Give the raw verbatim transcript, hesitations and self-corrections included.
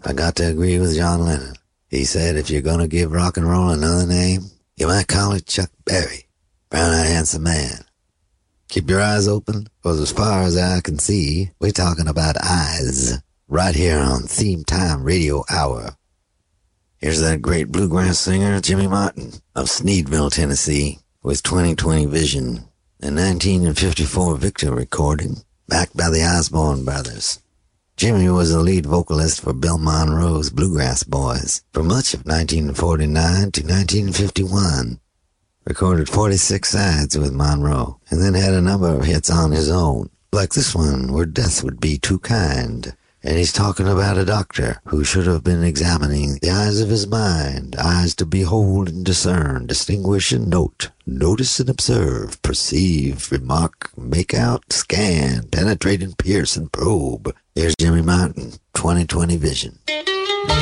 I got to agree with John Lennon. He said if you're gonna give rock and roll another name, you might call it Chuck Berry. Brown-eyed handsome man. Keep your eyes open, because as far as I can see, we're talking about eyes. Right here on Theme Time Radio Hour. Here's that great bluegrass singer, Jimmy Martin, of Sneedville, Tennessee, with twenty twenty Vision, a nineteen fifty-four Victor recording, backed by the Osborne Brothers. Jimmy was the lead vocalist for Bill Monroe's Bluegrass Boys for much of nineteen forty-nine to nineteen fifty-one. Recorded forty-six sides with Monroe, and then had a number of hits on his own, like this one, Where Death Would Be Too Kind. And he's talking about a doctor who should have been examining the eyes of his mind, eyes to behold and discern, distinguish and note, notice and observe, perceive, remark, make out, scan, penetrate and pierce and probe. Here's Jimmy Martin, twenty twenty Vision.